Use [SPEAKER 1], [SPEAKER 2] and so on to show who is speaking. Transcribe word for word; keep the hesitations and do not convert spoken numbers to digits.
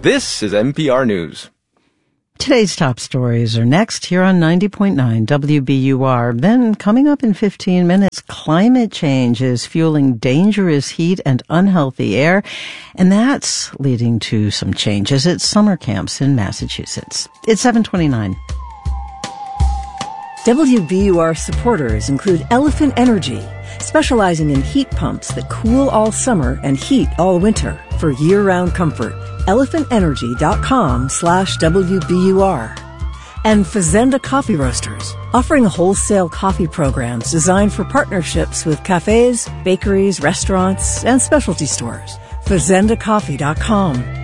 [SPEAKER 1] This is N P R News.
[SPEAKER 2] Today's top stories are next here on ninety point nine W B U R. Then, coming up in fifteen minutes, climate change is fueling dangerous heat and unhealthy air, and that's leading to some changes at summer camps in Massachusetts. It's seven twenty-nine.
[SPEAKER 3] W B U R supporters include Elephant Energy, specializing in heat pumps that cool all summer and heat all winter for year-round comfort. elephantenergy.com slash WBUR. And Fazenda Coffee Roasters, offering wholesale coffee programs designed for partnerships with cafes, bakeries, restaurants, and specialty stores. Fazenda Coffee dot com.